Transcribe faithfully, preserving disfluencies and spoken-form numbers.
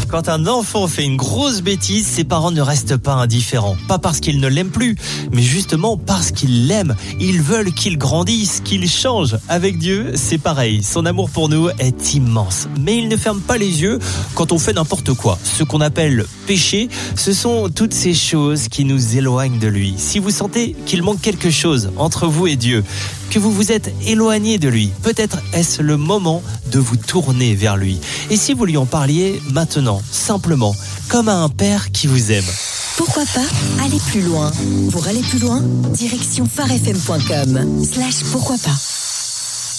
Quand un enfant fait une grosse bêtise, ses parents ne restent pas indifférents. Pas parce qu'ils ne l'aiment plus, mais justement parce qu'ils l'aiment. Ils veulent qu'il grandisse, qu'il change. Avec Dieu, c'est pareil. Son amour pour nous est immense. Mais il ne ferme pas les yeux quand on fait n'importe quoi. Ce qu'on appelle péché, ce sont toutes ces choses qui nous éloignent de lui. Si vous sentez qu'il manque quelque chose entre vous et Dieu, que vous vous êtes éloigné de lui, peut-être est-ce le moment de vous tourner vers lui. Et si vous lui en parliez maintenant, simplement, comme à un père qui vous aime. Pourquoi pas aller plus loin? Pour aller plus loin, direction phare f m point com slash pourquoi pas.